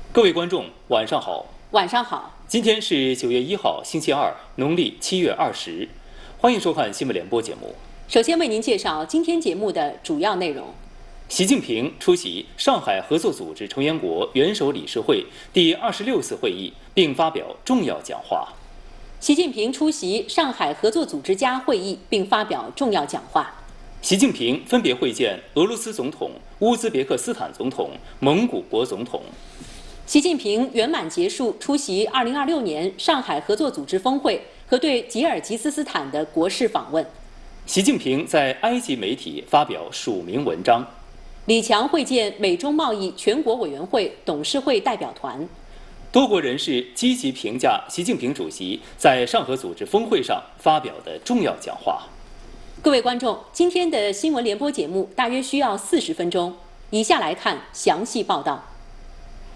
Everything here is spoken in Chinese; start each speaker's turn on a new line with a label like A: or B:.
A: 各位观众，晚上好。
B: 晚上好。
A: 今天是9月1号，星期二，农历7月20。欢迎收看新闻联播节目。
B: 首先为您介绍今天节目的主要内容。
A: 习近平出席上海合作组织成员国元首理事会第26次会议，并发表重要讲话。
B: 习近平出席上海合作组织家会议，并发表重要讲话。
A: 习近平分别会见俄罗斯总统、乌兹别克斯坦总统、蒙古国总统。
B: 习近平圆满结束出席2026年上海合作组织峰会和对吉尔吉斯斯坦的国事访问。
A: 习近平在埃及媒体发表署名文章。
B: 李强会见美中贸易全国委员会董事会代表团。
A: 多国人士积极评价习近平主席在上合组织峰会上发表的重要讲话。
B: 各位观众，今天的新闻联播节目大约需要40分钟，以下来看详细报道。